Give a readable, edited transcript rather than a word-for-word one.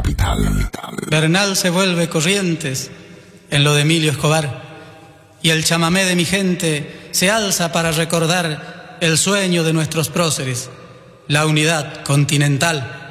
capital. Bernal se vuelve Corrientes en lo de Emilio Escobar, y el chamamé de mi gente se alza para recordar el sueño de nuestros próceres, la unidad continental.